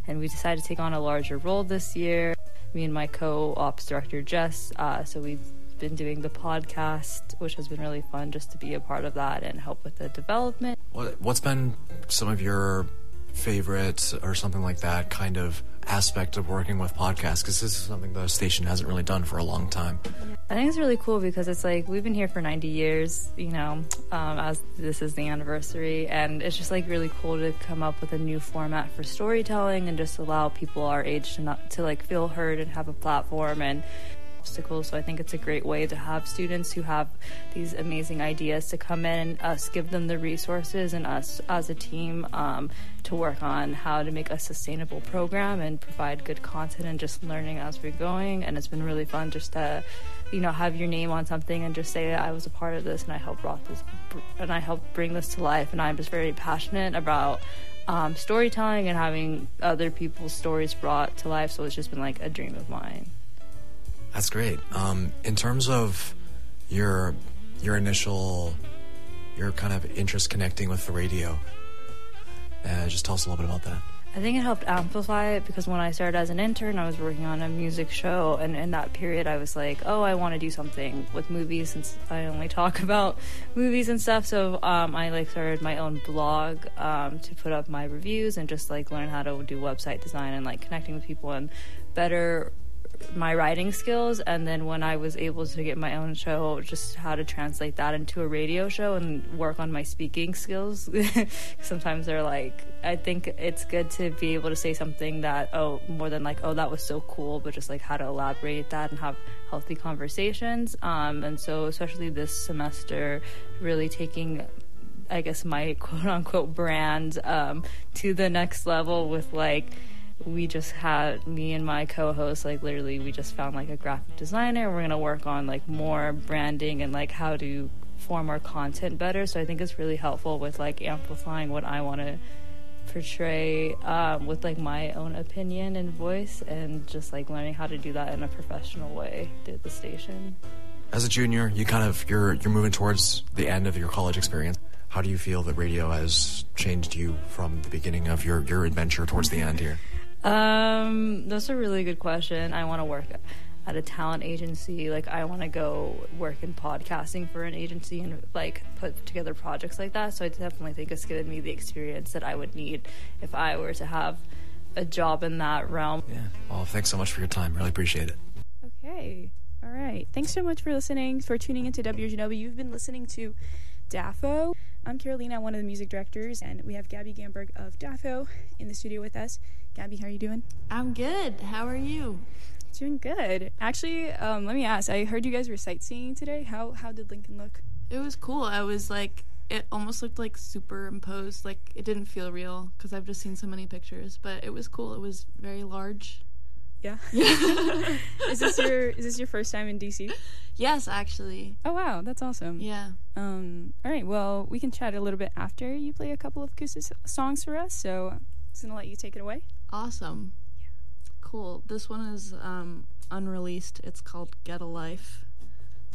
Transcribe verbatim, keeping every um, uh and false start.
and we decided to take on a larger role this year. Me and my co-ops director, Jess, uh, so we've been doing the podcast, which has been really fun just to be a part of that and help with the development. What, what's been some of your favorites or something like that kind of aspect of working with podcasts? Because this is something the station hasn't really done for a long time. I think it's really cool because it's like we've been here for ninety years, you know, um, as this is the anniversary, and it's just like really cool to come up with a new format for storytelling and just allow people our age to not to like feel heard and have a platform and obstacles. So I think it's a great way to have students who have these amazing ideas to come in and us give them the resources and us as a team um, to work on how to make a sustainable program and provide good content and just learning as we're going. And it's been really fun just to, you know, have your name on something and just say I was a part of this and I helped brought this and I helped bring this to life. And I'm just very passionate about um, storytelling and having other people's stories brought to life. So it's just been like a dream of mine. That's great. Um, in terms of your your initial, your kind of interest connecting with the radio, uh, just tell us a little bit about that. I think it helped amplify it because when I started as an intern, I was working on a music show, and in that period I was like, oh, I want to do something with movies since I only talk about movies and stuff. So um, I like started my own blog um, to put up my reviews and just like learn how to do website design and like connecting with people and better my writing skills. And then when I was able to get my own show, just how to translate that into a radio show and work on my speaking skills. Sometimes they're like, I think it's good to be able to say something that, oh, more than like, oh, that was so cool, but just like how to elaborate that and have healthy conversations. Um, and so especially this semester, really taking, I guess, my quote unquote brand um, to the next level with like, we just had me and my co-host like literally we just found like a graphic designer. We're gonna work on like more branding and like how to form our content better. So I think it's really helpful with like amplifying what I want to portray um, with like my own opinion and voice, and just like learning how to do that in a professional way at the station. As a junior, you kind of you're you're moving towards the end of your college experience. How do you feel that radio has changed you from the beginning of your your adventure towards the end here? Um, that's a really good question. I want to work at a talent agency. Like, I want to go work in podcasting for an agency and, like, put together projects like that. So I definitely think it's given me the experience that I would need if I were to have a job in that realm. Yeah. Well, thanks so much for your time. Really appreciate it. Okay. All right. Thanks so much for listening, for tuning into W G W. You've been listening to D A F O. I'm Carolina, one of the music directors, and we have Gabby Gamberg of D A F O in the studio with us. Gabby, how are you doing? I'm good. How are you? Doing good. Actually, um, let me ask. I heard you guys were sightseeing today. How how did Lincoln look? It was cool. I was like, it almost looked like superimposed. Like, it didn't feel real because I've just seen so many pictures. But it was cool. It was very large. Yeah. Is this your is this your first time in D C? Yes, actually. Oh wow, that's awesome. Yeah. Um. All right. Well, we can chat a little bit after you play a couple of acoustic songs for us. So I'm just gonna let you take it away. Awesome. Yeah. Cool. This one is um unreleased. It's called Get a Life.